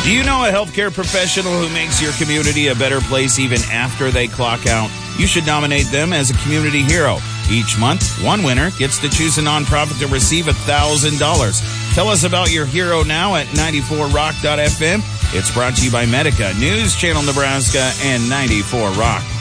Do you know a healthcare professional who makes your community a better place even after they clock out? You should nominate them as a community hero. Each month, one winner gets to choose a nonprofit to receive $1,000. Tell us about your hero now at 94rock.fm. It's brought to you by Medica, News Channel Nebraska, and 94 Rock.